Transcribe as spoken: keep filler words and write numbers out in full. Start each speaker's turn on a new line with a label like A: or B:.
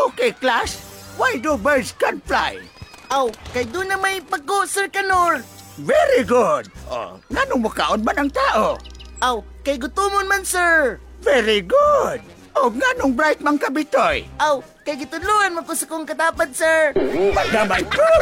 A: Okay, class. Why do birds can fly?
B: Aw, kay doon na may pagko, Sir Kanor.
A: Very good. Oh, nganong makaon man ang tao?
B: Aw, kay gutumon man, sir.
A: Very good. O nganong bright mang kabitoy?
B: Aw, kay gitudluan mo ko sa kong katapad, sir.
A: Pagdamay ko!